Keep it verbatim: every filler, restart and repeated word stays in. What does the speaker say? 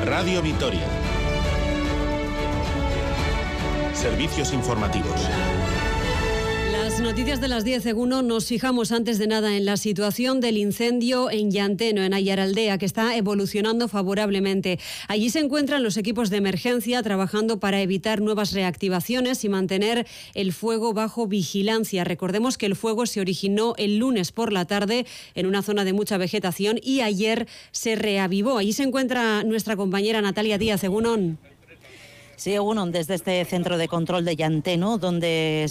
Radio Vitoria. Servicios informativos. Las noticias de las diez, Eguno. Nos fijamos antes de nada en la situación del incendio en Llanteno, en Aiaraldea, que está evolucionando favorablemente. Allí se encuentran los equipos de emergencia trabajando para evitar nuevas reactivaciones y mantener el fuego bajo vigilancia. Recordemos que el fuego se originó el lunes por la tarde en una zona de mucha vegetación y ayer se reavivó. Allí se encuentra nuestra compañera Natalia Díaz. Egunon. Sí, Egunon, desde este centro de control de Llanteno, donde